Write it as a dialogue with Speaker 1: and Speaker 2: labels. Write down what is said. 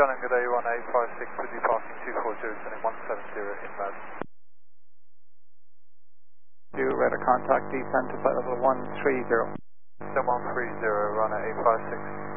Speaker 1: John and good day, 1856 with you passing 240, turning 170 inbound.
Speaker 2: Do radar contact descent to flight level 130.
Speaker 1: Then 130, run at 856.